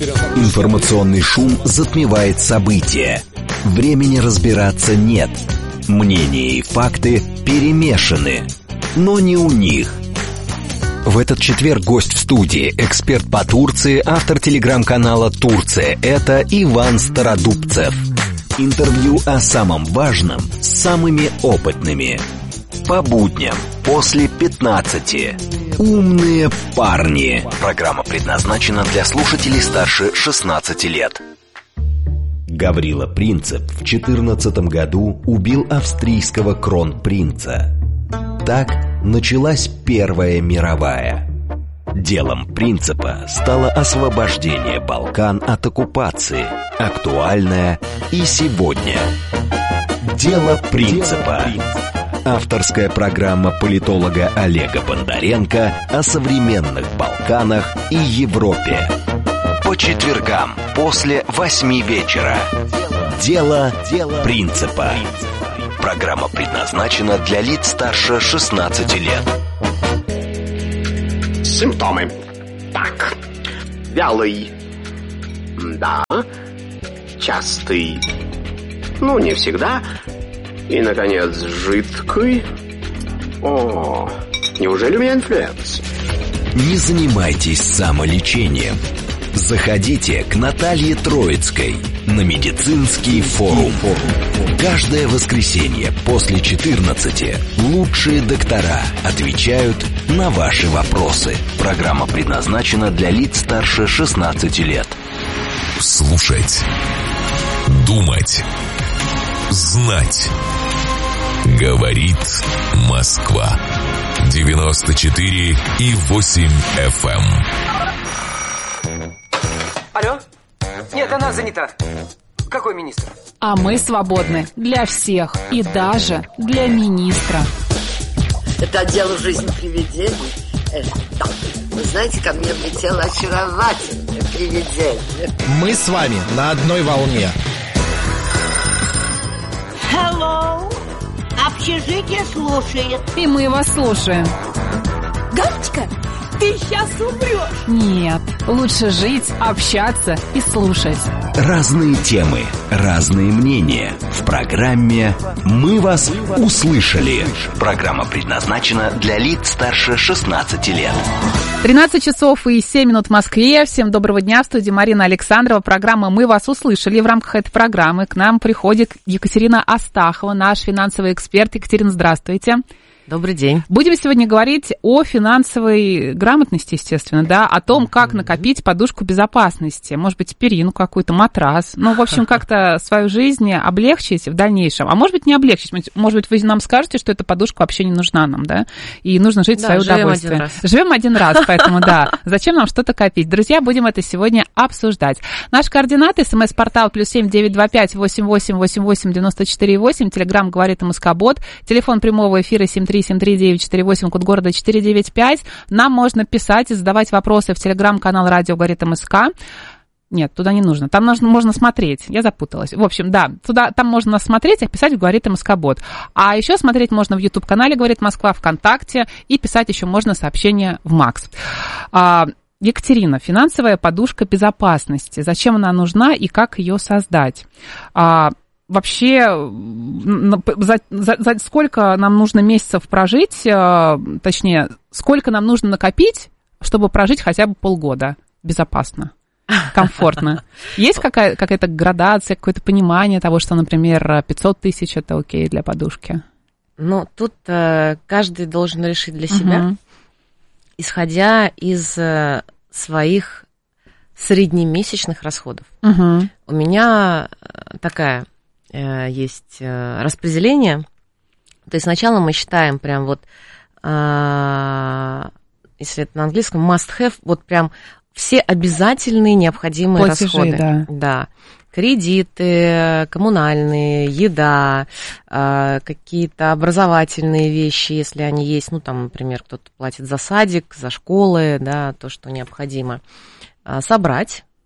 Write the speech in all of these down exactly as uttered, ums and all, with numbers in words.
Информационный шум затмевает события. Времени разбираться нет. Мнения и факты перемешаны. Но не у них. В этот четверг гость в студии, эксперт по Турции, автор телеграм-канала «Турция. Это» Иван Стародубцев. Интервью о самом важном с самыми опытными. По будням после пятнадцати. Умные парни. Программа предназначена для слушателей старше шестнадцати лет. Гаврила Принцип в четырнадцатом году убил австрийского кронпринца. Так началась Первая мировая. Делом Принципа стало освобождение Балкан от оккупации, актуальное и сегодня. Дело Принципа. Авторская программа политолога Олега Бондаренко о современных Балканах и Европе. По четвергам после восьми вечера. Дело Принципа. Программа предназначена для лиц старше шестнадцати лет. Симптомы. Так. Вялый. Да. Частый. Ну, не всегда. И, наконец, жидкий. О, неужели у меня инфлюенс? Не занимайтесь самолечением. Заходите к Наталье Троицкой на медицинский форум. Каждое воскресенье после четырнадцати лучшие доктора отвечают на ваши вопросы. Программа предназначена для лиц старше шестнадцати лет. Слушать, думать, знать. Говорит Москва. девяносто четыре и восемь эф эм. Алло? Нет, она занята. Какой министр? А мы свободны для всех и даже для министра. Это дело жизни привидений. Э, да. Вы знаете, ко мне влетело очаровательное привидение. Мы с вами на одной волне. Hello. Общежитие слушает. И мы вас слушаем. Галочка, ты сейчас умрешь. Нет, лучше жить, общаться и слушать. Разные темы, разные мнения. В программе «Мы вас услышали». Программа предназначена для лиц старше шестнадцати лет. тринадцать часов и семь минут в Москве. Всем доброго дня. В студии Марина Александрова. Программа «Мы вас услышали». В рамках этой программы к нам приходит Екатерина Астахова, наш финансовый эксперт. Екатерина, здравствуйте. Добрый день. Будем сегодня говорить о финансовой грамотности, естественно, да, о том, как накопить подушку безопасности, может быть, перину какую-то, матрас, ну, в общем, как-то свою жизнь облегчить в дальнейшем, а может быть, не облегчить, может быть, вы нам скажете, что эта подушка вообще не нужна нам, да, и нужно жить в свое удовольствие. Один раз. Живем один раз, поэтому, да, зачем нам что-то копить? Друзья, будем это сегодня обсуждать. Наши координаты: смс-портал плюс семь девять два пять восемь восемь восемь восемь девяносто четыре восемь, телеграмм говорит МСК-бот, телефон прямого эфира семь три семь три девять четыре восемь, код города четыре девять пять. Нам можно писать и задавать вопросы в телеграм-канал «Радио говорит МСК». Нет, туда не нужно. Там нужно, можно смотреть. Я запуталась. В общем, да, туда, там можно смотреть, а писать в «Говорит МСК-бот». А еще смотреть можно в YouTube-канале «Говорит Москва», ВКонтакте, и писать еще можно сообщения в МАКС. А, Екатерина, финансовая подушка безопасности. Зачем она нужна и как ее создать? А, Вообще, за, за, за сколько нам нужно месяцев прожить, точнее, сколько нам нужно накопить, чтобы прожить хотя бы полгода безопасно, комфортно? Есть какая, какая-то градация, какое-то понимание того, что, например, пятьсот тысяч – это окей для подушки? Ну, тут э, каждый должен решить для себя, угу. исходя из э, своих среднемесячных расходов. Угу. У меня такая... есть распределение. То есть сначала мы считаем прям вот, если это на английском, must have, вот прям все обязательные необходимые платежи, расходы. Да. Да. Кредиты, коммунальные, еда, какие-то образовательные вещи, если они есть. Ну, там, например, кто-то платит за садик, за школы, да, то, что необходимо. Собрать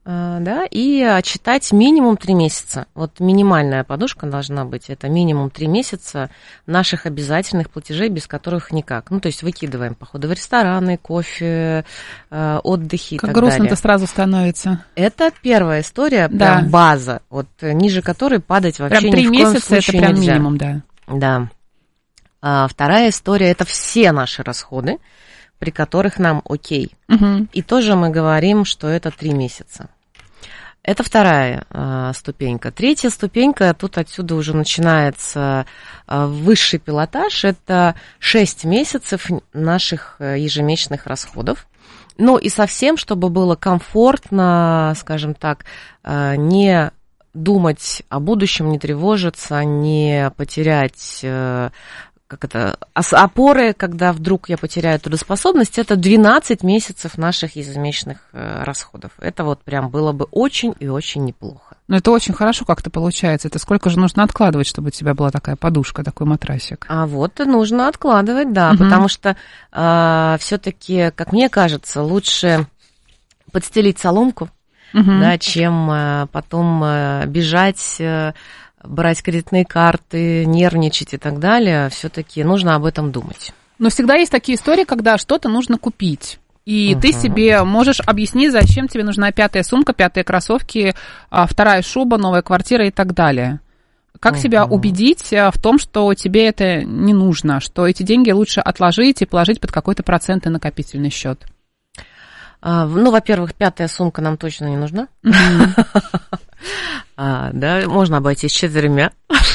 да, и отчитать минимум три месяца. Вот минимальная подушка должна быть, это минимум три месяца наших обязательных платежей, без которых никак. Ну, то есть выкидываем походы в рестораны, кофе, отдыхи и так далее. Как грустно-то сразу становится. Это первая история, да. Прям база, вот ниже которой падать вообще прям три ни в коем месяца случае это прям нельзя. Минимум, да. Да. А вторая история – это все наши расходы, при которых нам окей. Угу. И тоже мы говорим, что это три месяца. Это вторая э, ступенька. Третья ступенька, тут отсюда уже начинается э, высший пилотаж, это шесть месяцев наших ежемесячных расходов. Ну и совсем, чтобы было комфортно, скажем так, э, не думать о будущем, не тревожиться, не потерять... Э, как это, опоры, когда вдруг я потеряю трудоспособность, это двенадцать месяцев наших ежемесячных расходов. Это вот прям было бы очень и очень неплохо. Ну, это очень хорошо как-то получается. Это сколько же нужно откладывать, чтобы у тебя была такая подушка, такой матрасик? А вот нужно откладывать, да, угу. потому что э, все-таки, как мне кажется, лучше подстелить соломку, угу. да, чем э, потом э, бежать... Э, брать кредитные карты, нервничать и так далее, все-таки нужно об этом думать. Но всегда есть такие истории, когда что-то нужно купить. И uh-huh. ты себе можешь объяснить, зачем тебе нужна пятая сумка, пятые кроссовки, вторая шуба, новая квартира и так далее. Как uh-huh. себя убедить в том, что тебе это не нужно, что эти деньги лучше отложить и положить под какой-то процентный накопительный счет? Uh, ну, во-первых, пятая сумка нам точно не нужна. А, да, можно обойтись четырьмя.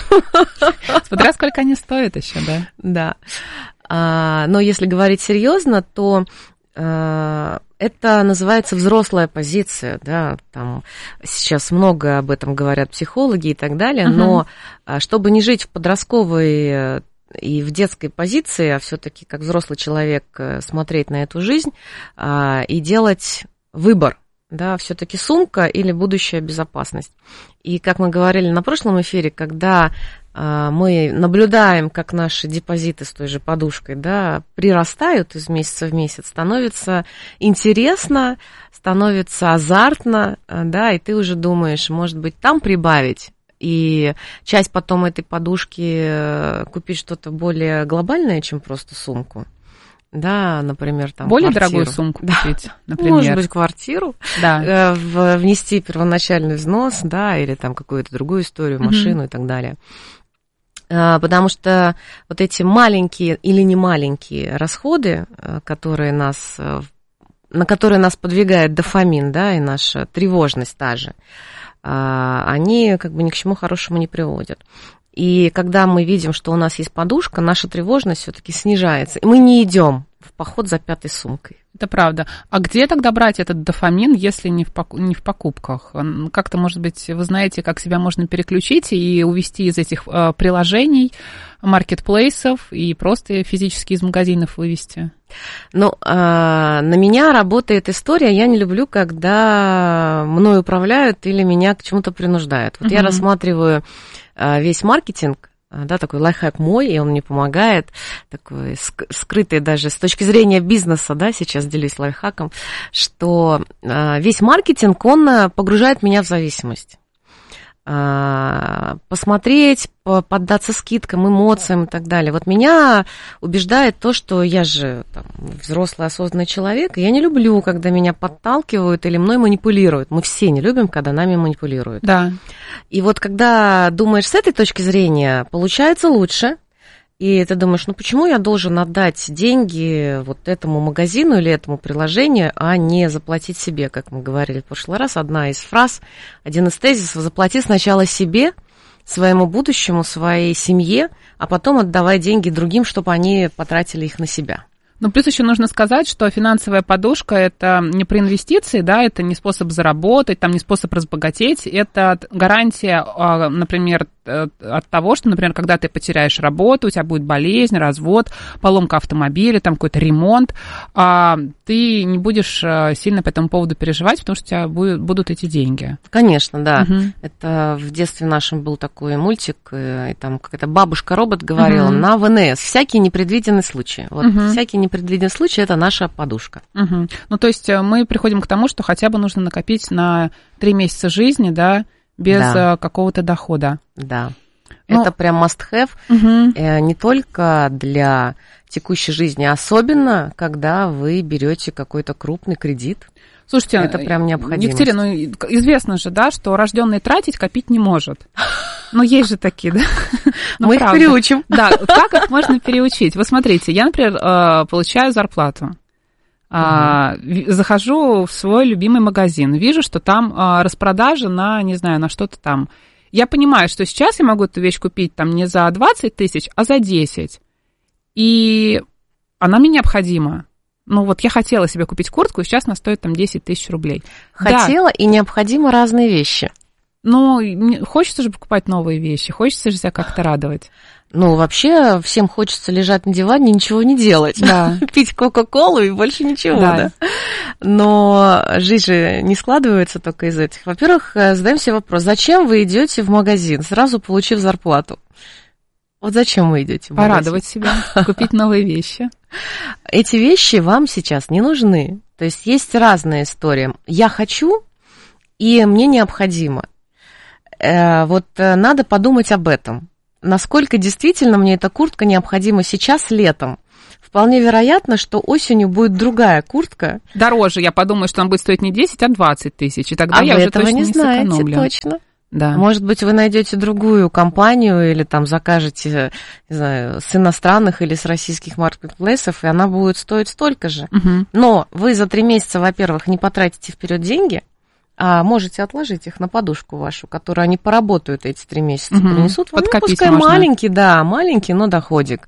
Смотря сколько они стоят еще, да? Да. А, но если говорить серьезно, то а, это называется взрослая позиция, да, там сейчас много об этом говорят психологи и так далее, uh-huh. но а, чтобы не жить в подростковой и в детской позиции, а все-таки как взрослый человек смотреть на эту жизнь а, и делать выбор. Да, все-таки сумка или будущая безопасность. И как мы говорили на прошлом эфире, когда э, мы наблюдаем, как наши депозиты с той же подушкой, да, прирастают из месяца в месяц, становится интересно, становится азартно, э, да, и ты уже думаешь, может быть, там прибавить, и часть потом этой подушки э, купить что-то более глобальное, чем просто сумку. Да, например, там более квартиру. Дорогую сумку да. купить, например. Может быть, квартиру, да. в, внести первоначальный взнос, да, или там какую-то другую историю, машину mm-hmm. и так далее. Потому что вот эти маленькие или не маленькие расходы, которые нас, на которые нас подвигает дофамин, да, и наша тревожность та же, они как бы ни к чему хорошему не приводят. И когда мы видим, что у нас есть подушка, наша тревожность все-таки снижается. И мы не идем в поход за пятой сумкой. Это правда. А где тогда брать этот дофамин, если не в, поку- не в покупках? Как-то, может быть, вы знаете, как себя можно переключить и увести из этих э, приложений, маркетплейсов и просто физически из магазинов вывести? Ну, э, на меня работает история, я не люблю, когда мной управляют или меня к чему-то принуждают. Вот uh-huh. я рассматриваю э, весь маркетинг, да, такой лайфхак мой, и он мне помогает, такой скрытый даже с точки зрения бизнеса, да, сейчас делюсь лайфхаком, что э, весь маркетинг, он погружает меня в зависимость. Посмотреть, поддаться скидкам, эмоциям и так далее. Вот меня убеждает то, что я же там, взрослый, осознанный человек, и я не люблю, когда меня подталкивают или мной манипулируют. Мы все не любим, когда нами манипулируют. Да. И вот когда думаешь с этой точки зрения, получается лучше. И ты думаешь, ну почему я должен отдать деньги вот этому магазину или этому приложению, а не заплатить себе, как мы говорили в прошлый раз. Одна из фраз, один из тезисов: заплати сначала себе, своему будущему, своей семье, а потом отдавай деньги другим, чтобы они потратили их на себя. Ну, плюс еще нужно сказать, что финансовая подушка – это не про инвестиции, да, это не способ заработать, там не способ разбогатеть, это гарантия, например, от того, что, например, когда ты потеряешь работу, у тебя будет болезнь, развод, поломка автомобиля, там какой-то ремонт, ты не будешь сильно по этому поводу переживать, потому что у тебя будут эти деньги. Конечно, да. Угу. Это в детстве нашем был такой мультик, и там какая-то бабушка-робот говорила, угу. на ВНС, всякие непредвиденные случаи. Вот угу. всякие непредвиденные непредвиденный случай – это наша подушка. Угу. Ну, то есть мы приходим к тому, что хотя бы нужно накопить на три месяца жизни, да, без да. какого-то дохода. Да. Ну, это прям must-have, угу. не только для текущей жизни, особенно когда вы берете какой-то крупный кредит. Слушайте, это прям необходимость. Екатерина, ну, известно же, да, что рожденный тратить, копить не может. Ну, есть же такие, да? Ну, мы правда. Их переучим. Да, как их можно переучить? Вы смотрите, я, например, получаю зарплату, угу. захожу в свой любимый магазин, вижу, что там распродажа на, не знаю, на что-то там. Я понимаю, что сейчас я могу эту вещь купить там не за двадцать тысяч, а за десять. И она мне необходима. Ну вот я хотела себе купить куртку, и сейчас она стоит там десять тысяч рублей. Хотела да. и необходимо разные вещи. Ну, хочется же покупать новые вещи, хочется же себя как-то радовать. Ну, вообще, всем хочется лежать на диване и ничего не делать. Да. Пить Кока-Колу и больше ничего, да. да. Но жизнь же не складывается только из этих. Во-первых, задаем себе вопрос, зачем вы идете в магазин, сразу получив зарплату? Вот зачем вы идете в магазин? Порадовать себя, купить новые вещи. Эти вещи вам сейчас не нужны. То есть есть разная история. Я хочу, и мне необходимо. Вот надо подумать об этом. Насколько действительно мне эта куртка необходима сейчас летом. Вполне вероятно, что осенью будет другая куртка. Дороже, я подумаю, что она будет стоить не десять, а двадцать тысяч. И тогда а я вы уже этого точно не не знаете, сэкономлю. Точно. Да. Может быть, вы найдете другую компанию или там закажете, не знаю, с иностранных или с российских маркетплейсов, и она будет стоить столько же. Угу. Но вы за три месяца, во-первых, не потратите вперед деньги, а можете отложить их на подушку вашу, которую они поработают эти три месяца, угу. принесут вам, ну, пускай можно. маленький, да, маленький, но доходик.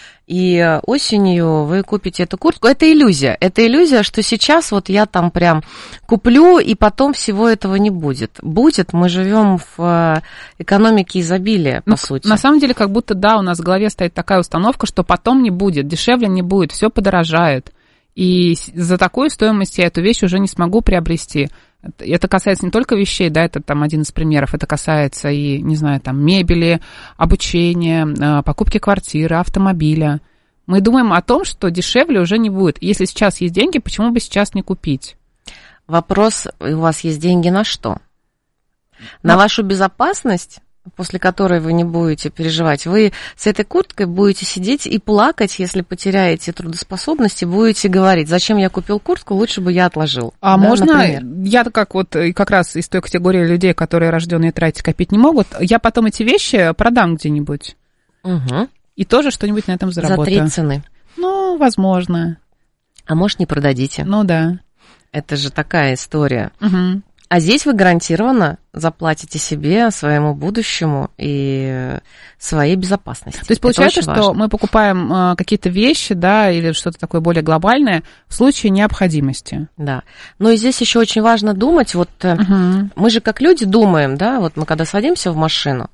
И осенью вы купите эту куртку. Это иллюзия. Это иллюзия, что сейчас вот я там прям куплю, и потом всего этого не будет. Будет, мы живем в экономике изобилия, по ну, сути. На самом деле, как будто, да, у нас в голове стоит такая установка, что потом не будет, дешевле не будет, все подорожает. И за такую стоимость я эту вещь уже не смогу приобрести. Это касается не только вещей, да, это там один из примеров, это касается и, не знаю, там, мебели, обучения, покупки квартиры, автомобиля. Мы думаем о том, что дешевле уже не будет. Если сейчас есть деньги, почему бы сейчас не купить? Вопрос, у вас есть деньги на что? На Но... вашу безопасность? После которой вы не будете переживать. Вы с этой курткой будете сидеть и плакать, если потеряете трудоспособность, и будете говорить, зачем я купил куртку, лучше бы я отложил. А да, можно, например? Я как вот как раз из той категории людей, которые рожденные тратить, копить не могут, я потом эти вещи продам где-нибудь. Угу. И тоже что-нибудь на этом заработаю. За три цены. Ну, возможно. А может, не продадите. Ну да. Это же такая история. Угу. А здесь вы гарантированно заплатите себе, своему будущему и своей безопасности. То есть получается, что важно. Мы покупаем какие-то вещи, да, или что-то такое более глобальное в случае необходимости. Да. Но и здесь еще очень важно думать, вот угу. мы же как люди думаем, да, вот мы когда садимся в машину,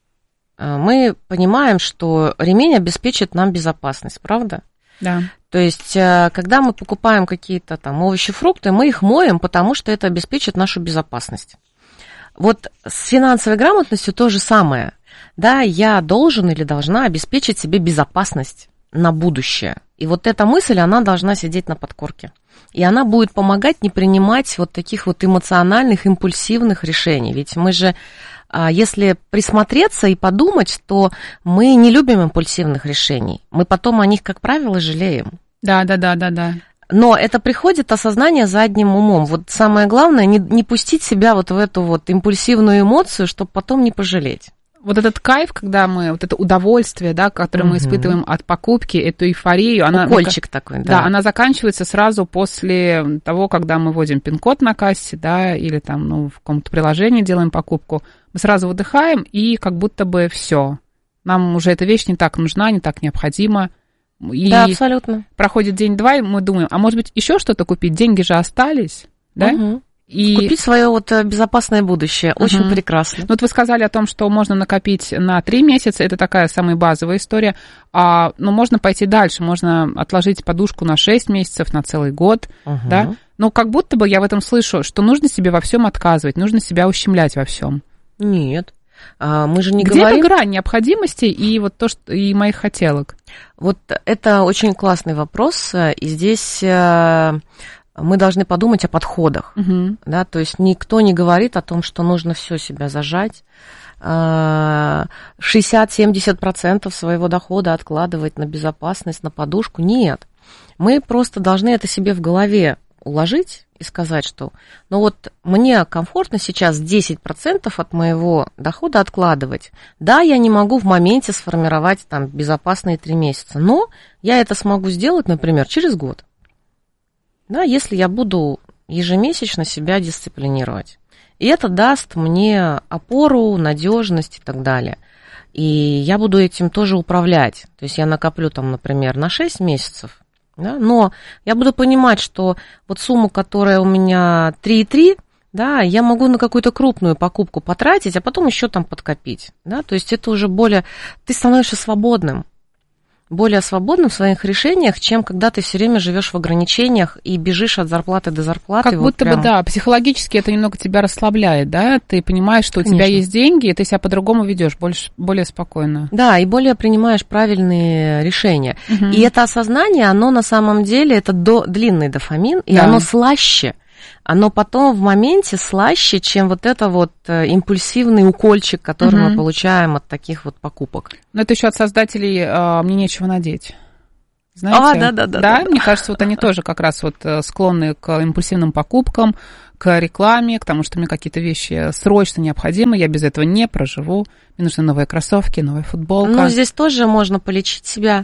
мы понимаем, что ремень обеспечит нам безопасность, правда? Да. То есть, когда мы покупаем какие-то там овощи, фрукты, мы их моем, потому что это обеспечит нашу безопасность. Вот с финансовой грамотностью то же самое. Да, я должен или должна обеспечить себе безопасность на будущее. И вот эта мысль, она должна сидеть на подкорке. И она будет помогать не принимать вот таких вот эмоциональных, импульсивных решений. Ведь мы же, если присмотреться и подумать, то мы не любим импульсивных решений. Мы потом о них, как правило, жалеем. Да, да, да, да, да. Но это приходит осознание задним умом. Вот самое главное, не, не пустить себя вот в эту вот импульсивную эмоцию, чтобы потом не пожалеть. Вот этот кайф, когда мы, вот это удовольствие, да, которое угу. мы испытываем от покупки, эту эйфорию, она... Укольчик такой, да. Да, она заканчивается сразу после того, когда мы вводим пин-код на кассе, да, или там, ну, в каком-то приложении делаем покупку. Мы сразу выдыхаем, и как будто бы все. Нам уже эта вещь не так нужна, не так необходима. И да, абсолютно. Проходит день-два, и мы думаем, а может быть, еще что-то купить? Деньги же остались, да? Угу. И... Купить свое вот безопасное будущее. Очень угу. прекрасно. Ну, вот вы сказали о том, что можно накопить на три месяца. Это такая самая базовая история. А, ну, можно пойти дальше. Можно отложить подушку на шесть месяцев, на целый год. Угу. Да? Но как будто бы я в этом слышу, что нужно себе во всем отказывать, нужно себя ущемлять во всем. Нет. Мы же не Где говорим... эта грань необходимости и вот то, что и моих хотелок? Вот это очень классный вопрос, и здесь мы должны подумать о подходах, угу. да, то есть никто не говорит о том, что нужно все себя зажать, шестьдесят-семьдесят процентов своего дохода откладывать на безопасность, на подушку, нет. Мы просто должны это себе в голове уложить и сказать, что ну вот мне комфортно сейчас десять процентов от моего дохода откладывать. Да, я не могу в моменте сформировать там безопасные три месяца, но я это смогу сделать, например, через год. Да, если я буду ежемесячно себя дисциплинировать. И это даст мне опору, надежность и так далее. И я буду этим тоже управлять. То есть я накоплю там, например, на шесть месяцев, да, но я буду понимать, что вот сумму, которая у меня три и три, да, я могу на какую-то крупную покупку потратить, а потом еще там подкопить. Да, то есть это уже более... Ты становишься свободным. более свободным в своих решениях, чем когда ты все время живешь в ограничениях и бежишь от зарплаты до зарплаты. Как вот будто прям... бы, да, психологически это немного тебя расслабляет, да? Ты понимаешь, что Конечно. у тебя есть деньги, и ты себя по-другому ведешь, больше, более спокойно. Да, и более принимаешь правильные решения. Угу. И это осознание, оно на самом деле, это до, длинный дофамин, и да. оно слаще. Оно потом в моменте слаще, чем вот это вот импульсивный укольчик, который угу. мы получаем от таких вот покупок. Но это еще от создателей а, «Мне нечего надеть». Знаете? А, да, да, да, да. да. Мне кажется, вот они тоже как раз вот склонны к импульсивным покупкам, к рекламе, к тому, что мне какие-то вещи срочно необходимы, я без этого не проживу. Мне нужны новые кроссовки, новая футболка. Ну, здесь тоже можно полечить себя.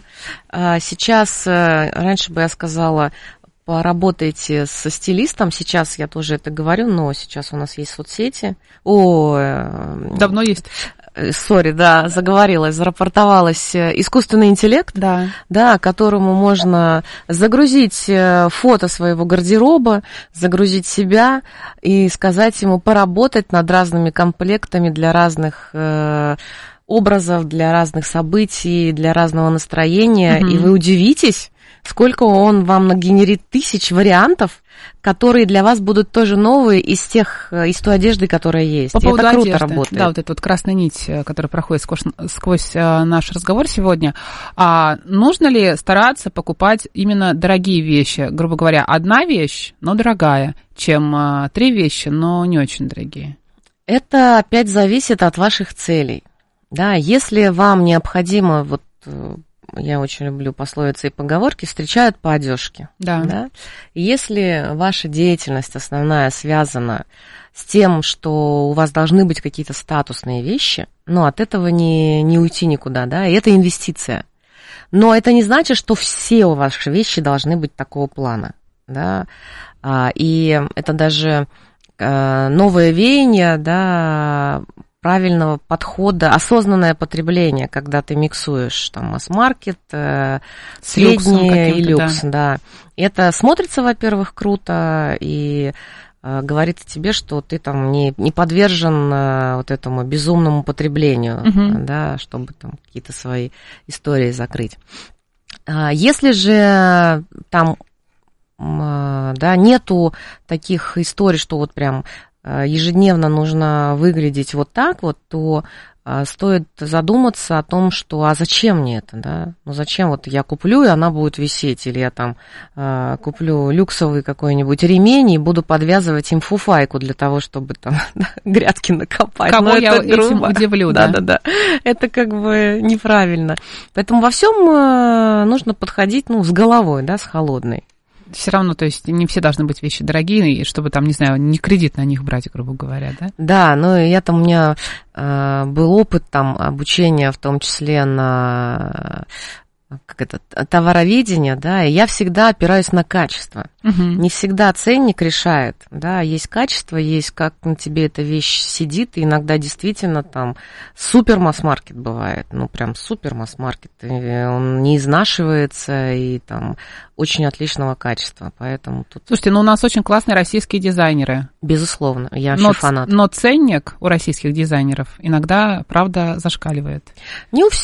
Сейчас, раньше бы я сказала... Поработайте со стилистом. Сейчас я тоже это говорю, но сейчас у нас есть соцсети. О, давно есть. Сори, да, заговорилась, зарапортовалась. Искусственный интеллект, да. Да, которому можно загрузить фото своего гардероба, загрузить себя и сказать ему поработать над разными комплектами для разных э, образов, для разных событий, для разного настроения. Mm-hmm. И вы удивитесь, сколько он вам нагенерит тысяч вариантов, которые для вас будут тоже новые из тех, из той одежды, которая есть. По и поводу это круто одежды. Работает. Да, вот эта вот красная нить, которая проходит сквозь, сквозь наш разговор сегодня. А нужно ли стараться покупать именно дорогие вещи? Грубо говоря, одна вещь, но дорогая, чем а, три вещи, но не очень дорогие? Это опять зависит от ваших целей. Да, если вам необходимо вот... Я очень люблю пословицы и поговорки, встречают по одежке. Да. Да? Если ваша деятельность основная связана с тем, что у вас должны быть какие-то статусные вещи, но от этого не, не уйти никуда, да, и это инвестиция. Но это не значит, что все у вас вещи должны быть такого плана, да, и это даже новое веяние, да, правильного подхода, осознанное потребление, когда ты миксуешь там масс-маркет, э, средний и люкс, да. да. Это смотрится, во-первых, круто и э, говорит тебе, что ты там не, не подвержен э, вот этому безумному потреблению, угу. да, чтобы там какие-то свои истории закрыть. А если же там э, да, нету таких историй, что вот прям ежедневно нужно выглядеть вот так вот, то а, стоит задуматься о том, что а зачем мне это, да? Ну зачем вот я куплю, и она будет висеть, или я там а, куплю люксовый какой-нибудь ремень и буду подвязывать им фуфайку для того, чтобы там грядки накопать. Кого я этим удивлю, да? Да-да-да, это как бы неправильно. Поэтому во всем нужно подходить, ну, с головой, да, с холодной. Все равно, то есть не все должны быть вещи дорогие, чтобы там, не знаю, не кредит на них брать, грубо говоря, да? Да, ну я там, у меня э, был опыт там обучения, в том числе на как это, товароведение, да, и я всегда опираюсь на качество. Угу. Не всегда ценник решает, да, есть качество, есть как на тебе эта вещь сидит, и иногда действительно там супер масс-маркет бывает, ну прям супер масс-маркет, он не изнашивается и там очень отличного качества, поэтому тут... Слушайте, ну у нас очень классные российские дизайнеры. Безусловно, я вообще но, фанат. Но ценник у российских дизайнеров иногда, правда, зашкаливает. Не у всех.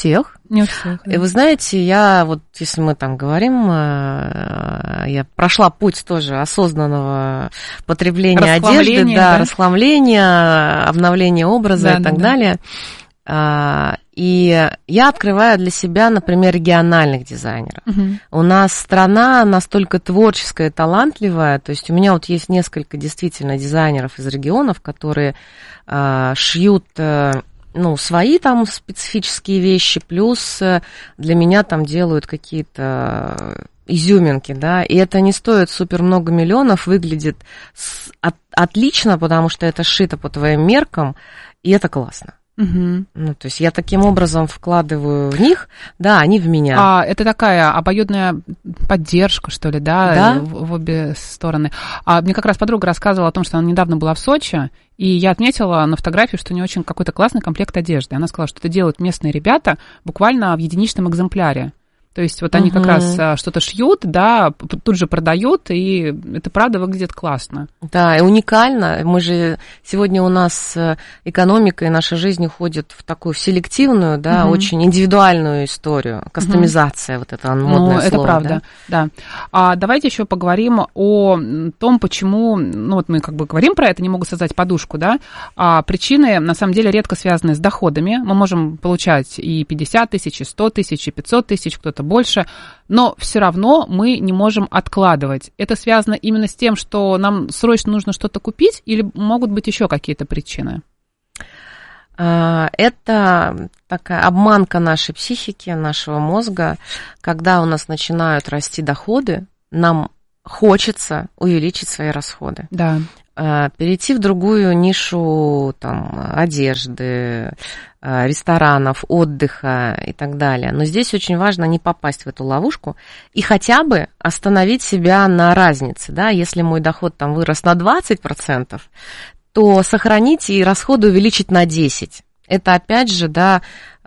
Не у всех, да. И вы знаете, я вот, если мы там говорим, я прошла путь тоже осознанного потребления одежды, да, да, расхламления, обновления образа, да, и так да, далее. Да. И я открываю для себя, например, региональных дизайнеров. Угу. У нас страна настолько творческая и талантливая, то есть у меня вот есть несколько действительно дизайнеров из регионов, которые э, шьют... Э, ну, свои там специфические вещи, плюс для меня там делают какие-то изюминки, да, и это не стоит супер много миллионов, выглядит с, от, отлично, потому что это сшито по твоим меркам, и это классно. Угу. Ну, то есть я таким образом вкладываю в них, да, они в меня. А это такая обоюдная поддержка, что ли, да, да? В, в обе стороны. А мне как раз подруга рассказывала о том, что она недавно была в Сочи, и я отметила на фотографии, что у нее очень какой-то классный комплект одежды. Она сказала, что это делают местные ребята буквально в единичном экземпляре. То есть вот они угу. как раз что-то шьют, да, тут же продают, и это правда выглядит классно. Да, и уникально. Мы же сегодня у нас экономика и наша жизнь уходит в такую в селективную, да, угу. очень индивидуальную историю, кастомизация, угу. вот это модное ну, слово. Это правда, да. да. А давайте еще поговорим о том, почему, ну вот мы как бы говорим про это, не могут создать подушку, да, а причины на самом деле редко связаны с доходами. Мы можем получать и пятьдесят тысяч, и сто тысяч, и пятьсот тысяч, кто-то больше, но все равно мы не можем откладывать. Это связано именно с тем, что нам срочно нужно что-то купить, или могут быть еще какие-то причины? Это такая обманка нашей психики, нашего мозга. Когда у нас начинают расти доходы, нам хочется увеличить свои расходы. Да. Перейти в другую нишу там, одежды, ресторанов, отдыха и так далее. Но здесь очень важно не попасть в эту ловушку и хотя бы остановить себя на разнице. Да? Если мой доход там вырос на двадцать процентов, то сохранить и расходы увеличить на десять процентов. Это опять же, да,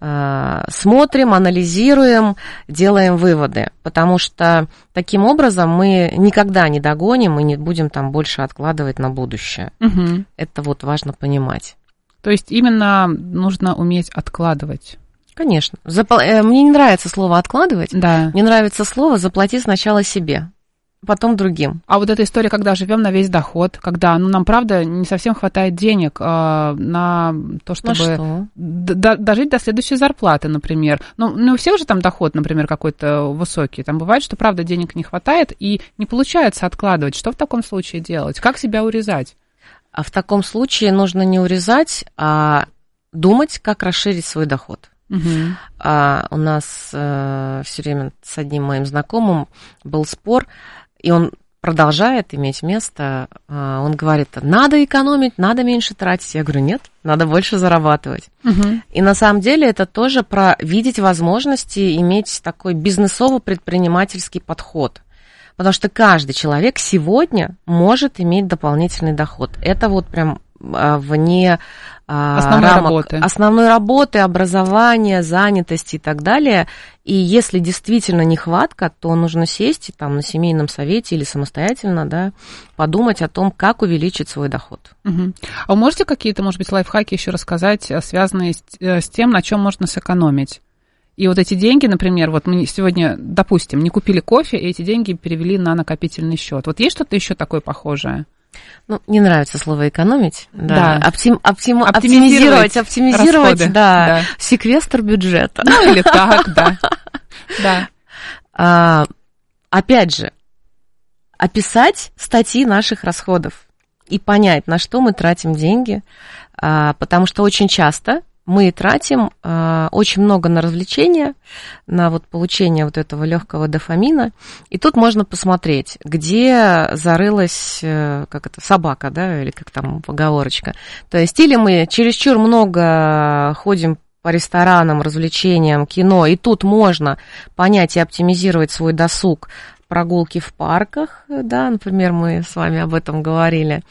смотрим, анализируем, делаем выводы, потому что таким образом мы никогда не догоним и не будем там больше откладывать на будущее. Угу. Это вот важно понимать. То есть именно нужно уметь откладывать. Конечно. Запл... Мне не нравится слово «откладывать», да. Мне нравится слово «заплати сначала себе». Потом другим. А вот эта история, когда живем на весь доход, когда ну, нам, правда, не совсем хватает денег э, на то, чтобы что? д- дожить до следующей зарплаты, например. Ну, не у всех же там доход, например, какой-то высокий. Там бывает, что, правда, денег не хватает, и не получается откладывать. Что в таком случае делать? Как себя урезать? А в таком случае нужно не урезать, а думать, как расширить свой доход. Угу. А, у нас э, все время с одним моим знакомым был спор, и он продолжает иметь место. Он говорит, надо экономить, надо меньше тратить. Я говорю, нет, надо больше зарабатывать. Угу. И на самом деле это тоже про видеть возможности, иметь такой бизнесово-предпринимательский подход. Потому что каждый человек сегодня может иметь дополнительный доход. Это вот прям вне основной рамок работы. основной работы, образования, занятости и так далее. И если действительно нехватка, то нужно сесть и там на семейном совете или самостоятельно, да, подумать о том, как увеличить свой доход. Угу. А вы можете какие-то, может быть, лайфхаки еще рассказать, связанные с, с тем, на чем можно сэкономить? И вот эти деньги, например, вот мы сегодня, допустим, не купили кофе, и эти деньги перевели на накопительный счет. Вот есть что-то еще такое похожее? Ну, не нравится слово экономить, да. да. Оптим, оптим, оптимизировать, оптимизировать, оптимизировать, расходы, да. да. Секвестр бюджета. Ну, или так, да. да. А, опять же, описать статьи наших расходов и понять, на что мы тратим деньги, а, потому что очень часто мы тратим э, очень много на развлечения, на вот получение вот этого легкого дофамина. И тут можно посмотреть, где зарылась, э, как это, собака, да, или как там поговорочка. То есть или мы чересчур много ходим по ресторанам, развлечениям, кино, и тут можно понять и оптимизировать свой досуг, прогулки в парках, да, например, мы с вами об этом говорили,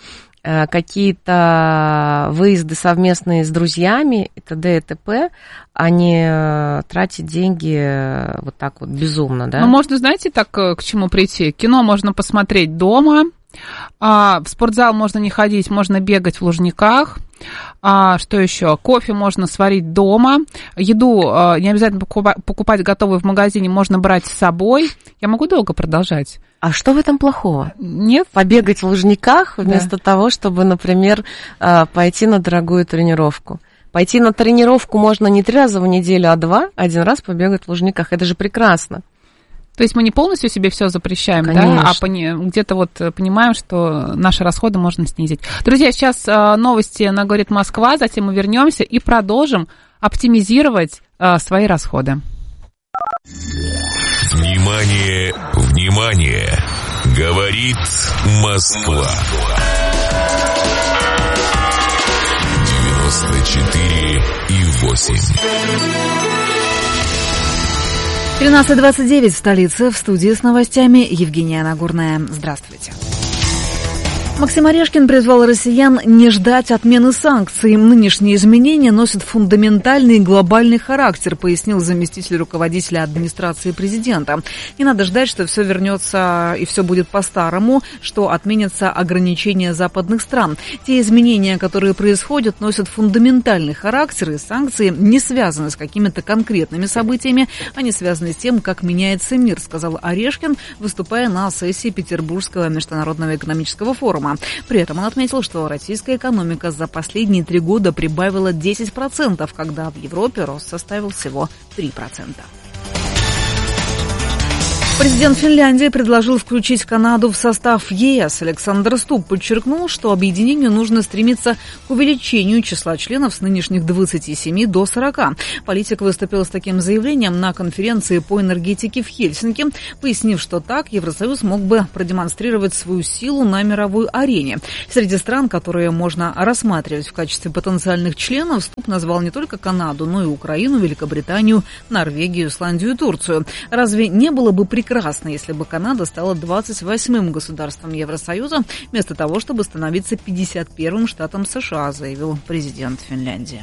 какие-то выезды совместные с друзьями и т.д. и т.п., а не тратить деньги вот так вот безумно, да? Ну, можно, знаете, так к чему прийти? Кино можно посмотреть дома, а в спортзал можно не ходить, можно бегать в Лужниках, А, что еще? Кофе можно сварить дома. Еду а, не обязательно покупать готовую в магазине, можно брать с собой. Я могу долго продолжать. А что в этом плохого? Нет. Побегать в Лужниках вместо да. того, чтобы, например, пойти на дорогую тренировку. Пойти на тренировку можно не три раза в неделю, а два. Один раз побегать в Лужниках. Это же прекрасно. То есть мы не полностью себе все запрещаем, Конечно. да, а пони- где-то вот понимаем, что наши расходы можно снизить. Друзья, сейчас а, новости на «Говорит Москва», затем мы вернемся и продолжим оптимизировать а, свои расходы. Внимание, внимание! Говорит Москва. девяносто четыре и восемь. тринадцать двадцать девять в столице. В студии с новостями Евгения Нагорная. Здравствуйте. Максим Орешкин призвал россиян не ждать отмены санкций. Нынешние изменения носят фундаментальный и глобальный характер, пояснил заместитель руководителя администрации президента. Не надо ждать, что все вернется и все будет по-старому, что отменятся ограничения западных стран. Те изменения, которые происходят, носят фундаментальный характер, и санкции не связаны с какими-то конкретными событиями, они связаны с тем, как меняется мир, сказал Орешкин, выступая на сессии Петербургского международного экономического форума. При этом он отметил, что российская экономика за последние три года прибавила десять процентов, когда в Европе рост составил всего три процента. Президент Финляндии предложил включить Канаду в состав ЕС. Александр Ступ подчеркнул, что объединению нужно стремиться к увеличению числа членов с нынешних двадцати семи до сорока. Политик выступил с таким заявлением на конференции по энергетике в Хельсинки, пояснив, что так Евросоюз мог бы продемонстрировать свою силу на мировой арене. Среди стран, которые можно рассматривать в качестве потенциальных членов, Ступ назвал не только Канаду, но и Украину, Великобританию, Норвегию, Исландию и Турцию. Разве не было бы прекрасно, Прекрасно, если бы Канада стала двадцать восьмым государством Евросоюза, вместо того, чтобы становиться пятьдесят первым штатом США, заявил президент Финляндии.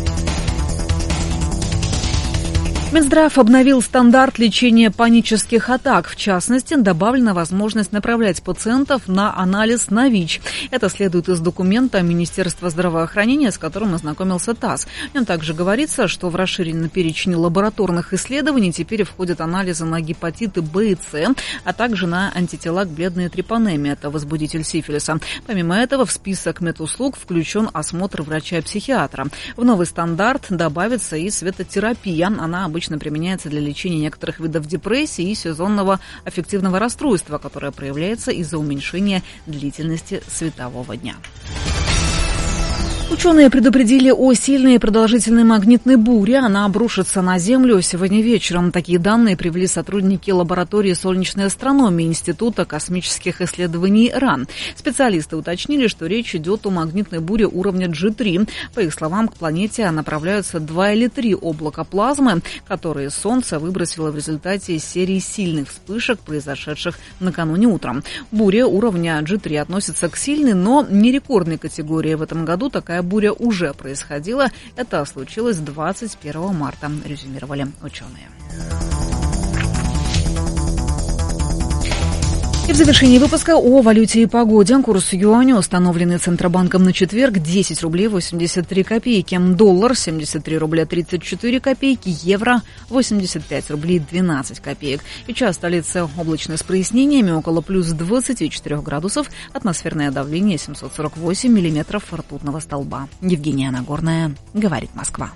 Минздрав обновил стандарт лечения панических атак. В частности, добавлена возможность направлять пациентов на анализ на ВИЧ. Это следует из документа Министерства здравоохранения, с которым ознакомился ТАСС. В нем также говорится, что в расширенный перечень лабораторных исследований теперь входят анализы на гепатиты Б и С, а также на антитела к бледной трипанеме, это возбудитель сифилиса. Помимо этого, в список медуслуг включен осмотр врача-психиатра. В новый стандарт добавится и светотерапия. Она обычно применяется для лечения некоторых видов депрессии и сезонного аффективного расстройства, которое проявляется из-за уменьшения длительности светового дня. Ученые предупредили о сильной и продолжительной магнитной буре. Она обрушится на Землю сегодня вечером. Такие данные привели сотрудники лаборатории солнечной астрономии Института космических исследований РАН. Специалисты уточнили, что речь идет о магнитной буре уровня джи три. По их словам, к планете направляются два или три облака плазмы, которые Солнце выбросило в результате серии сильных вспышек, произошедших накануне утром. Буря уровня джи три относится к сильной, но не рекордной категории. В этом году такая буря уже происходила. Это случилось двадцать первого марта, резюмировали ученые. И в завершении выпуска о валюте и погоде. Курс юаня, установленный Центробанком на четверг, десять рублей восемьдесят три копейки. Доллар семьдесят три рубля тридцать четыре копейки. Евро восемьдесят пять рублей двенадцать копеек. Сейчас столица облачно с прояснениями, около плюс двадцати четырёх градусов. Атмосферное давление семьсот сорок восемь миллиметров ртутного столба. Евгения Нагорная, говорит Москва.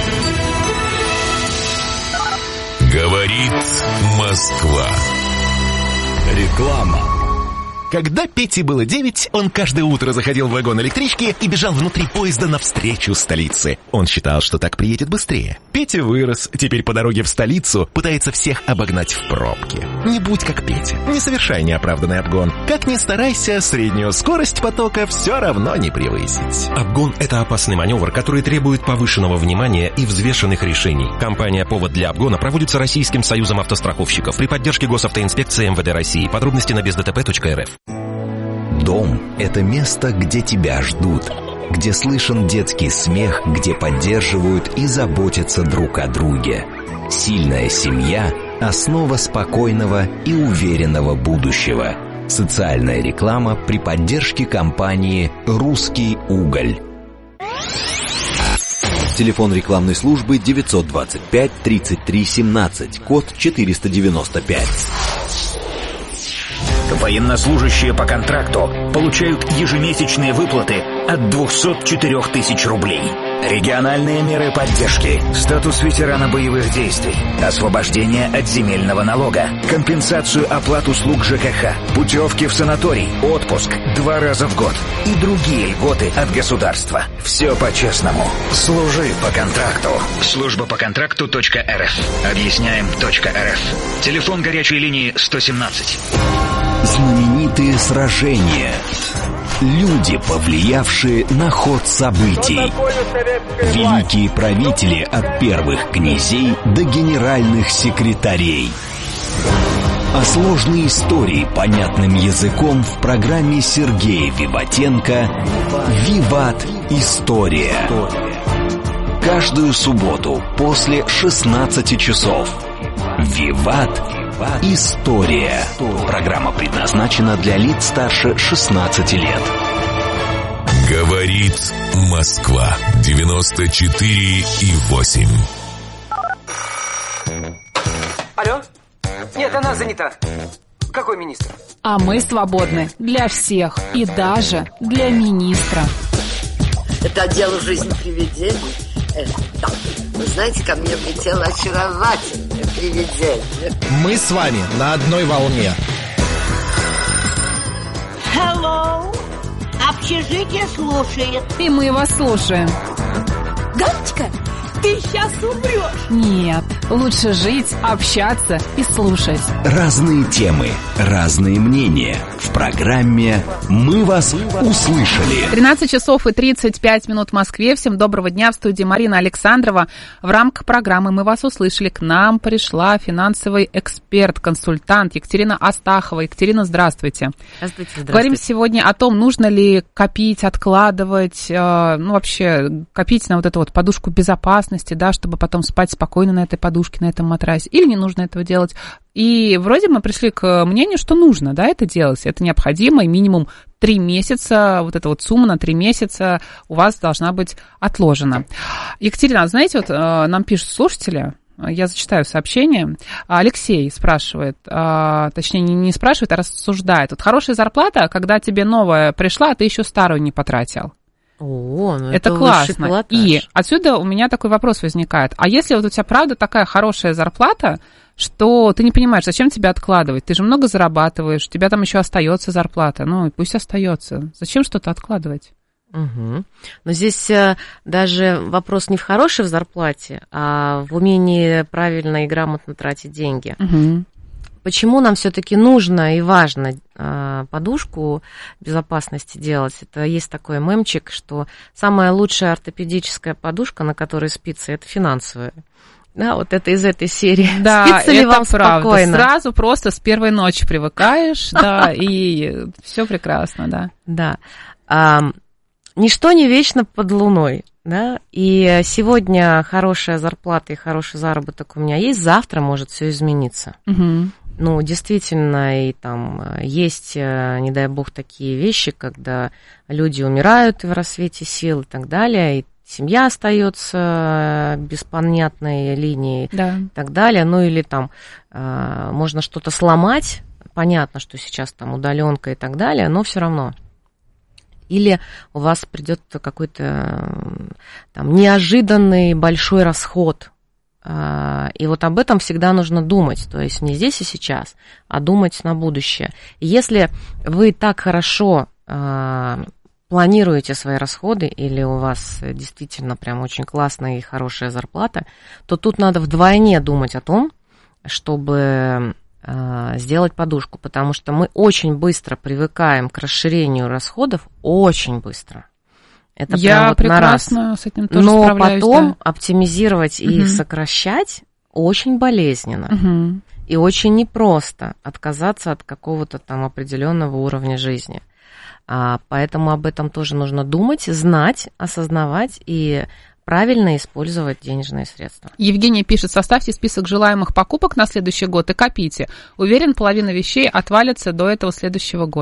Говорит Москва. Реклама. Когда Пете было девять, он каждое утро заходил в вагон электрички и бежал внутри поезда навстречу столице. Он считал, что так приедет быстрее. Петя вырос, теперь по дороге в столицу пытается всех обогнать в пробке. Не будь как Петя, не совершай неоправданный обгон. Как ни старайся, среднюю скорость потока все равно не превысить. Обгон – это опасный маневр, который требует повышенного внимания и взвешенных решений. Компания «Повод для обгона» проводится Российским союзом автостраховщиков при поддержке Госавтоинспекции эм вэ дэ России. Подробности на без дэ тэ пэ точка эр эф. Дом – это место, где тебя ждут, где слышен детский смех, где поддерживают и заботятся друг о друге. Сильная семья – основа спокойного и уверенного будущего. Социальная реклама при поддержке компании «Русский уголь». Телефон рекламной службы девятьсот двадцать пять тридцать три семнадцать, код четыреста девяносто пять. Военнослужащие по контракту получают ежемесячные выплаты от двухсот четырёх тысяч рублей. Региональные меры поддержки, статус ветерана боевых действий, освобождение от земельного налога, компенсацию оплат услуг ЖКХ, путевки в санаторий, отпуск два раза в год и другие льготы от государства. Все по-честному. Служи по контракту. Служба по контракту точка эр эф. Объясняем точка эр эф. Телефон горячей линии сто семнадцать. Знаменитые сражения. Люди, повлиявшие на ход событий. Великие правители от первых князей до генеральных секретарей. О сложной истории понятным языком в программе Сергея Виватенко «Виват. История». Каждую субботу после шестнадцати часов. «Виват. История». Программа предназначена для лиц старше шестнадцати лет. Говорит Москва. девяносто четыре и восемь. Алло? Нет, она занята. Какой министр? А мы свободны для всех и даже для министра. Это отдел «Жизнь привидений». Э, так, вы знаете, ко мне влетело очаровательное привидение. Мы с вами на одной волне. Hello. Общежитие слушает. И мы вас слушаем. Галочка, ты сейчас умрешь. Нет, лучше жить, общаться и слушать. Разные темы, разные мнения. В программе «Мы вас услышали». тринадцать часов и тридцать пять минут в Москве. Всем доброго дня. В студии Марина Александрова. В рамках программы «Мы вас услышали» к нам пришла финансовый эксперт, консультант Екатерина Астахова. Екатерина, здравствуйте. Здравствуйте, здравствуйте. Говорим сегодня о том, нужно ли копить, откладывать, э, ну вообще копить на вот эту вот подушку безопасности, да, чтобы потом спать спокойно на этой подушке, на этом матрасе, или не нужно этого делать. И вроде мы пришли к мнению, что нужно, да, это делать. Это необходимо, и минимум три месяца, вот эта вот сумма на три месяца у вас должна быть отложена. Екатерина, знаете, вот нам пишут слушатели, я зачитаю сообщение. Алексей спрашивает, точнее не спрашивает, а рассуждает. Вот хорошая зарплата, когда тебе новая пришла, а ты еще старую не потратил. О, ну это, это классно. И отсюда у меня такой вопрос возникает. А если вот у тебя, правда, такая хорошая зарплата, что ты не понимаешь, зачем тебе откладывать? Ты же много зарабатываешь, у тебя там еще остается зарплата. Ну, и пусть остается. Зачем что-то откладывать? Угу. Но здесь даже вопрос не в хорошей зарплате, а в умении правильно и грамотно тратить деньги. Угу. Почему нам все-таки нужно и важно э, подушку безопасности делать? Это есть такой мемчик, что самая лучшая ортопедическая подушка, на которой спится, это финансовая. Да, вот это из этой серии. Да, спится ли это вам правда. Спокойно? Сразу просто с первой ночи привыкаешь, да, и все прекрасно, да. Да. А, ничто не вечно под луной. Да, и сегодня хорошая зарплата и хороший заработок у меня есть, завтра может все измениться. Угу. Ну, действительно, и там есть, не дай бог, такие вещи, когда люди умирают в рассвете сил и так далее, и семья остается без понятной линии, да, и так далее. Ну, или там э, можно что-то сломать, понятно, что сейчас там удаленка и так далее, но все равно. Или у вас придет какой-то там неожиданный большой расход. И вот об этом всегда нужно думать, то есть не здесь и сейчас, а думать на будущее. И если вы так хорошо э, планируете свои расходы, или у вас действительно прям очень классная и хорошая зарплата, то тут надо вдвойне думать о том, чтобы э, сделать подушку, потому что мы очень быстро привыкаем к расширению расходов, очень быстро. Это я вот прекрасно с этим тоже Но справляюсь. потом да. оптимизировать и угу. сокращать очень болезненно. Угу. И очень непросто отказаться от какого-то там определенного уровня жизни. А, поэтому об этом тоже нужно думать, знать, осознавать и правильно использовать денежные средства. Евгения пишет, составьте список желаемых покупок на следующий год и копите. Уверен, половина вещей отвалится до этого следующего года.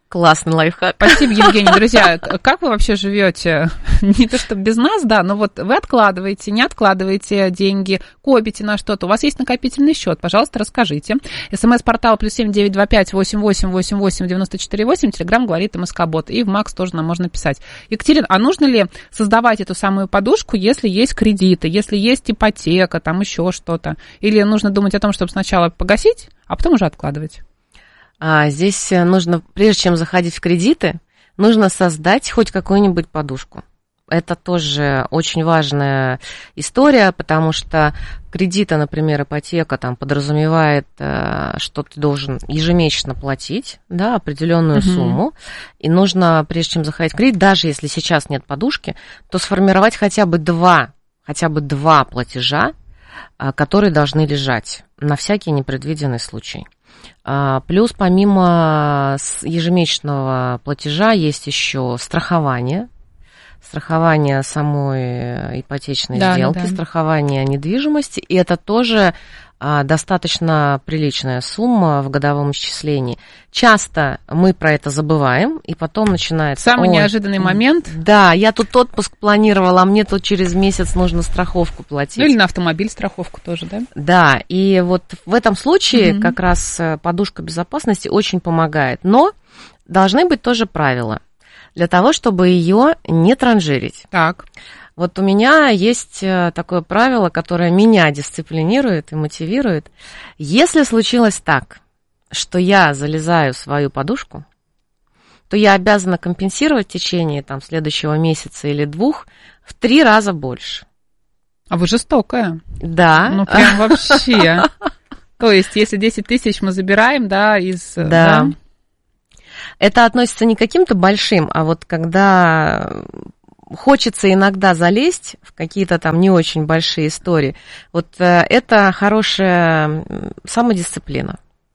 Классный лайфхак. Спасибо, Евгений. Друзья, как вы вообще живете? Не то, что без нас, да, но вот вы откладываете, не откладываете деньги, копите на что-то. У вас есть накопительный счет, пожалуйста, расскажите. СМС-портал плюс семь девять два пять восемь восемь восемь восемь девяносто четыре восемь. Телеграм говорит МСК-бот. И в Макс тоже нам можно писать. Екатерина, а нужно ли создавать эту самую подушку, если есть кредиты, если есть ипотека, там еще что-то? Или нужно думать о том, чтобы сначала погасить, а потом уже откладывать? А здесь нужно, прежде чем заходить в кредиты, нужно создать хоть какую-нибудь подушку. Это тоже очень важная история, потому что кредиты, например, ипотека, там подразумевает, что ты должен ежемесячно платить, да, определенную uh-huh. сумму, и нужно, прежде чем заходить в кредит, даже если сейчас нет подушки, то сформировать хотя бы два, хотя бы два платежа, которые должны лежать на всякий непредвиденный случай. Плюс помимо ежемесячного платежа есть еще страхование, страхование самой ипотечной да, сделки, да, да. страхование недвижимости, и это тоже а, достаточно приличная сумма в годовом исчислении. Часто мы про это забываем, и потом начинается... Самый неожиданный момент. Да, я тут отпуск планировала, а мне тут через месяц нужно страховку платить. Ну или на автомобиль страховку тоже, да? Да, и вот в этом случае угу. как раз подушка безопасности очень помогает. Но должны быть тоже правила для того, чтобы ее не транжирить. Так. Вот у меня есть такое правило, которое меня дисциплинирует и мотивирует. Если случилось так, что я залезаю в свою подушку, то я обязана компенсировать в течение там, следующего месяца или двух в три раза больше. А вы жестокая. Да. Ну, прям вообще. То есть, если десять тысяч мы забираем, да, из... Да. Это относится не к каким-то большим, а вот когда... Хочется иногда залезть в какие-то там не очень большие истории. Вот это хорошая самодисциплина.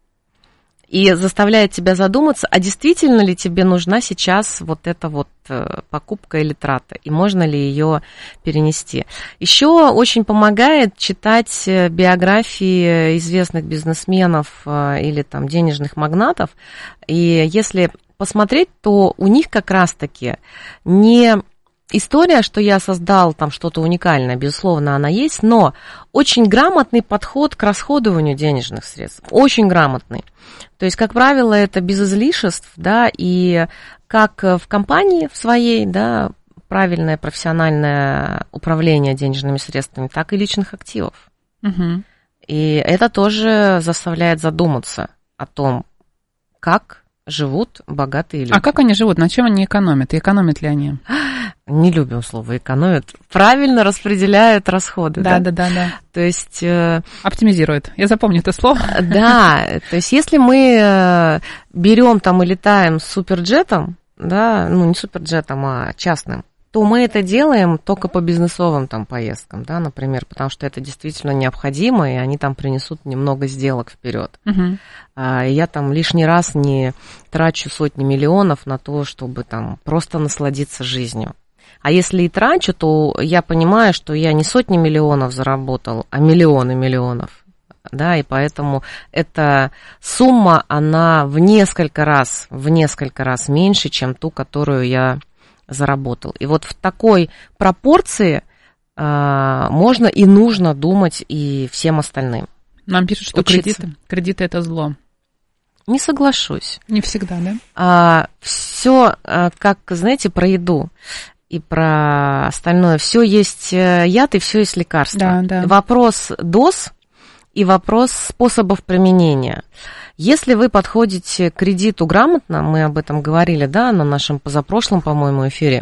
И заставляет тебя задуматься, а действительно ли тебе нужна сейчас вот эта вот покупка или трата, и можно ли ее перенести. Еще очень помогает читать биографии известных бизнесменов или там денежных магнатов. И если посмотреть, то у них как раз-таки не... История, что я создал там что-то уникальное, безусловно, она есть, но очень грамотный подход к расходованию денежных средств, очень грамотный. То есть, как правило, это без излишеств, да, и как в компании в своей, да, правильное профессиональное управление денежными средствами, так и личных активов. Угу. И это тоже заставляет задуматься о том, как живут богатые люди. А как они живут? На чем они экономят? И экономят ли они? Не любим слово экономят. Правильно распределяют расходы. Да, да, да, да. да. То есть... Э... Оптимизируют. Я запомню это слово. Да, то есть если мы берем там и летаем с суперджетом, да, ну не суперджетом, а частным, то мы это делаем только по бизнесовым там поездкам, да, например, потому что это действительно необходимо, и они там принесут немного сделок вперед. Угу. А, и я там лишний раз не трачу сотни миллионов на то, чтобы там просто насладиться жизнью. А если и трачу, то я понимаю, что я не сотни миллионов заработал, а миллионы миллионов. Да, и поэтому эта сумма, она в несколько раз, в несколько раз меньше, чем ту, которую я заработал. И вот в такой пропорции а, можно и нужно думать и всем остальным. Нам пишут, что кредиты, кредиты это зло. Не соглашусь. Не всегда, да? А, все, а, как, знаете, про еду и про остальное. Все есть яд и все есть лекарство. Да, да. Вопрос доз и вопрос способов применения. Если вы подходите к кредиту грамотно, мы об этом говорили, да, на нашем позапрошлом, по-моему, эфире,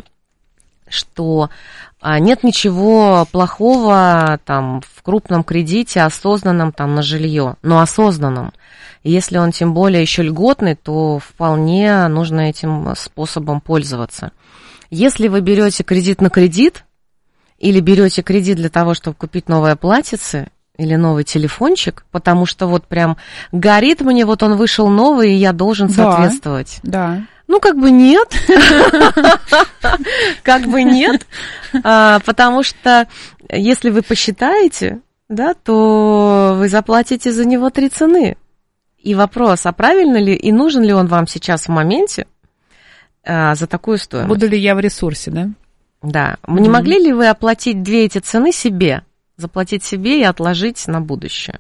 что нет ничего плохого там в крупном кредите, осознанном там на жилье, но осознанном. Если он тем более еще льготный, то вполне нужно этим способом пользоваться. Если вы берете кредит на кредит или берете кредит для того, чтобы купить новое платьице, или новый телефончик, потому что вот прям горит мне, вот он вышел новый, и я должен соответствовать. Да. Ну, как бы нет. Как бы нет. Потому что если вы посчитаете, да, то вы заплатите за него три цены. И вопрос, а правильно ли и нужен ли он вам сейчас в моменте, а, за такую стоимость. Буду ли я в ресурсе, да? Да. Mm-hmm. Не могли ли вы оплатить две эти цены себе, заплатить себе и отложить на будущее?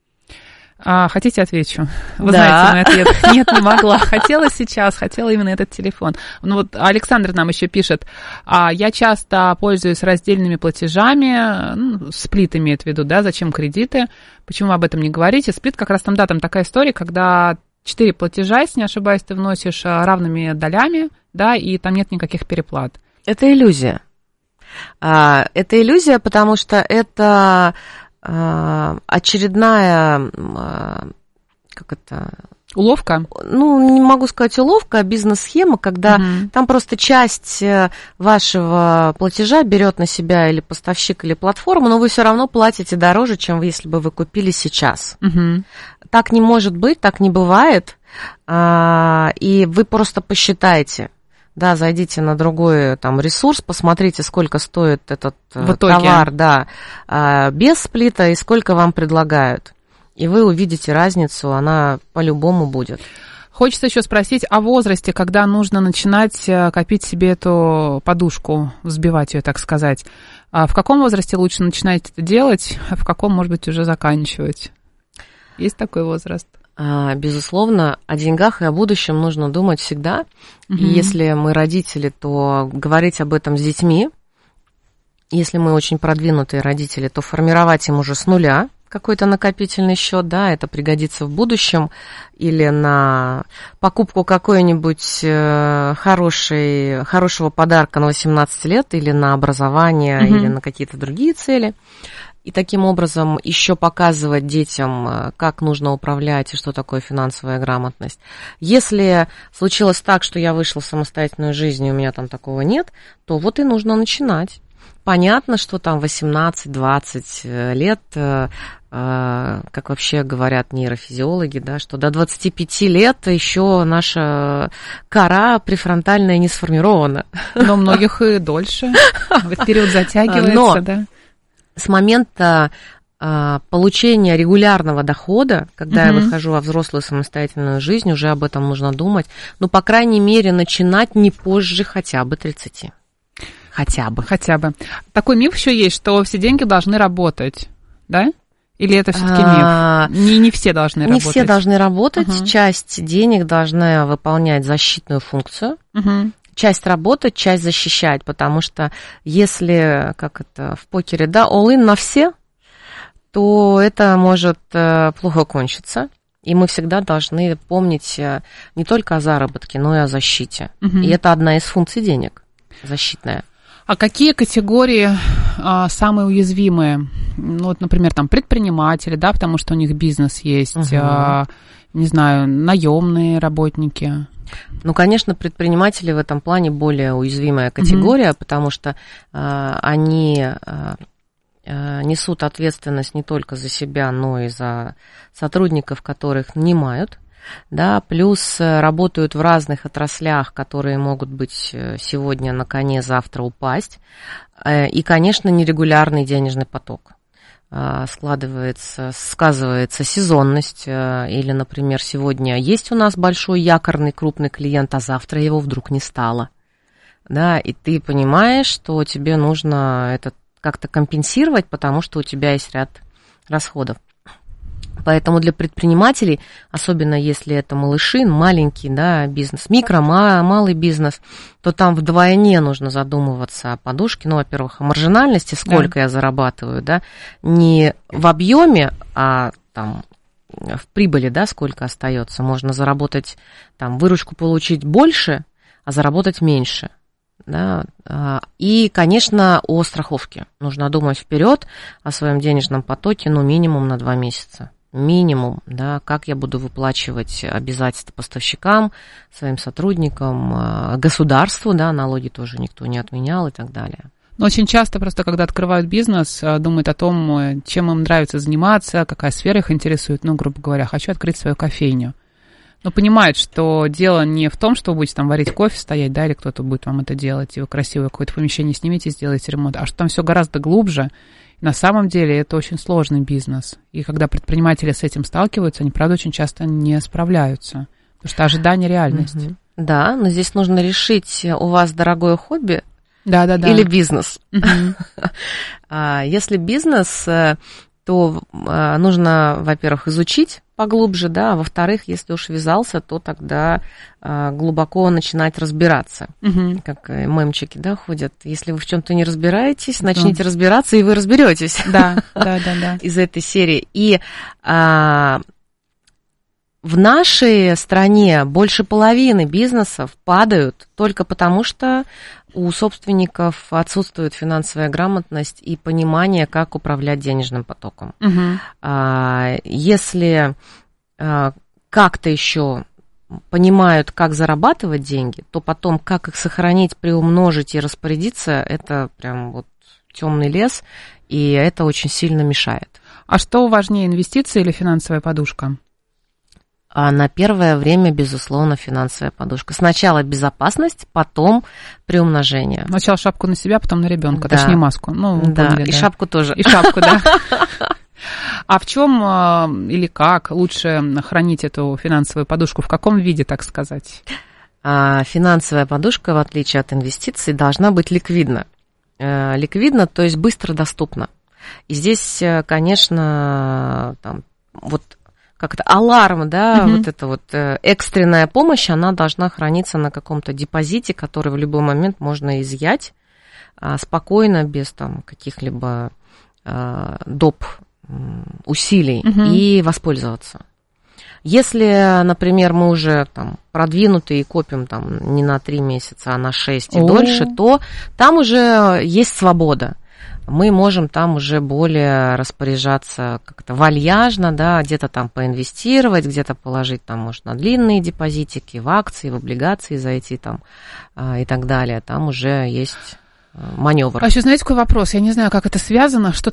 А, хотите, отвечу? Вы да. знаете мой ответ. Нет, не могла. Хотела сейчас, хотела именно этот телефон. Ну вот Александр нам еще пишет, а, я часто пользуюсь раздельными платежами, ну, сплит имеет в виду, да, зачем кредиты, почему вы об этом не говорите? Сплит как раз там, да, там такая история, когда четыре платежа, если не ошибаюсь, ты вносишь равными долями, да, и там нет никаких переплат. Это иллюзия. А, это иллюзия, потому что это... очередная, как это... Уловка? Ну, не могу сказать уловка, а бизнес-схема, когда угу. там просто часть вашего платежа берет на себя или поставщик, или платформа, но вы все равно платите дороже, чем если бы вы купили сейчас. Угу. Так не может быть, так не бывает, и вы просто посчитаете. Да, зайдите на другой там ресурс, посмотрите, сколько стоит этот товар, да, без сплита и сколько вам предлагают. И вы увидите разницу, она по-любому будет. Хочется еще спросить о возрасте, когда нужно начинать копить себе эту подушку, взбивать ее, так сказать. А в каком возрасте лучше начинать это делать, а в каком, может быть, уже заканчивать? Есть такой возраст? Безусловно, о деньгах и о будущем нужно думать всегда. Mm-hmm. И если мы родители, то говорить об этом с детьми. Если мы очень продвинутые родители, то формировать им уже с нуля какой-то накопительный счет, да, это пригодится в будущем, или на покупку какой-нибудь хорошей, хорошего подарка на восемнадцать лет, или на образование, mm-hmm. или на какие-то другие цели. И таким образом еще показывать детям, как нужно управлять и что такое финансовая грамотность. Если случилось так, что я вышла в самостоятельную жизнь, и у меня там такого нет, то вот и нужно начинать. Понятно, что там восемнадцать-двадцать лет, как вообще говорят нейрофизиологи, да, что до двадцати пяти лет еще наша кора префронтальная не сформирована. Но у многих и дольше. Вот период затягивается, Но да. С момента а, получения регулярного дохода, когда угу. я выхожу во взрослую самостоятельную жизнь, уже об этом нужно думать. Ну, по крайней мере, начинать не позже хотя бы тридцати. Хотя бы. Хотя бы. Такой миф еще есть, что все деньги должны работать, да? Или это все-таки а, миф? Не, не все должны не работать. Не все должны работать. Угу. Часть денег должна выполнять защитную функцию. Угу. Часть работать, часть защищать, потому что если, как это в покере, да, all-in на все, то это может плохо кончиться. И мы всегда должны помнить не только о заработке, но и о защите. Угу. И это одна из функций денег, защитная. А какие категории а, самые уязвимые? Ну, вот, например, там предприниматели, да, потому что у них бизнес есть, угу. а, не знаю, наемные работники. Ну, конечно, предприниматели в этом плане более уязвимая категория, mm-hmm. потому что э, они э, несут ответственность не только за себя, но и за сотрудников, которых нанимают, да, плюс работают в разных отраслях, которые могут быть сегодня на коне, завтра упасть, э, и, конечно, нерегулярный денежный поток. Складывается, сказывается сезонность, или, например, сегодня есть у нас большой якорный крупный клиент, а завтра его вдруг не стало, да, и ты понимаешь, что тебе нужно это как-то компенсировать, потому что у тебя есть ряд расходов. Поэтому для предпринимателей, особенно если это малыши, маленький, да, бизнес, микро, малый бизнес, то там вдвойне нужно задумываться о подушке. Ну, во-первых, о маржинальности, сколько да. я зарабатываю, да, не в объеме, а там в прибыли, да, сколько остается. Можно заработать, там, выручку получить больше, а заработать меньше. Да, и, конечно, о страховке. Нужно думать вперед о своем денежном потоке, ну, минимум на два месяца. Минимум, да, как я буду выплачивать обязательства поставщикам, своим сотрудникам, государству, да, налоги тоже никто не отменял и так далее. Но очень часто просто, когда открывают бизнес, думают о том, чем им нравится заниматься, какая сфера их интересует, ну, грубо говоря, хочу открыть свою кофейню. Но понимают, что дело не в том, что вы будете там варить кофе, стоять, да, или кто-то будет вам это делать, и вы красивое какое-то помещение снимете, сделаете ремонт, а что там все гораздо глубже. На самом деле это очень сложный бизнес. И когда предприниматели с этим сталкиваются, они, правда, очень часто не справляются. Потому что ожидание реальности. Да, но здесь нужно решить, у вас дорогое хобби да, да, да. или бизнес. Uh-huh. Если бизнес, то нужно, во-первых, изучить поглубже, да, а во-вторых, если уж ввязался, то тогда глубоко начинать разбираться. Uh-huh. Как мемчики, да, ходят. Если вы в чем-то не разбираетесь, начните uh-huh. разбираться, и вы разберетесь. Да, да, да, да. Из этой серии. И а, в нашей стране больше половины бизнесов падают только потому, что у собственников отсутствует финансовая грамотность и понимание, как управлять денежным потоком. Uh-huh. А, если а, как-то еще понимают, как зарабатывать деньги, то потом, как их сохранить, приумножить и распорядиться, это прям вот темный лес, и это очень сильно мешает. А что важнее, инвестиции или финансовая подушка? А на первое время, безусловно, финансовая подушка. Сначала безопасность, потом приумножение. Сначала шапку на себя, потом на ребенка, да. точнее маску. Ну, да, поняли, и да. шапку тоже. И шапку, да. А в чем или как лучше хранить эту финансовую подушку? В каком виде, так сказать? А финансовая подушка, в отличие от инвестиций, должна быть ликвидна. Ликвидна, то есть быстро доступна. И здесь, конечно, там, вот как-то аларм, да, mm-hmm. вот эта вот экстренная помощь, она должна храниться на каком-то депозите, который в любой момент можно изъять спокойно, без там каких-либо доп. Усилий mm-hmm. и воспользоваться. Если, например, мы уже там продвинуты и копим там не на три месяца, а на шесть и oh. дольше, то там уже есть свобода. Мы можем там уже более распоряжаться как-то вальяжно, да, где-то там поинвестировать, где-то положить там, может, на длинные депозитики, в акции, в облигации зайти там и так далее. Там уже есть маневр. А еще знаете, какой вопрос? Я не знаю, как это связано. Что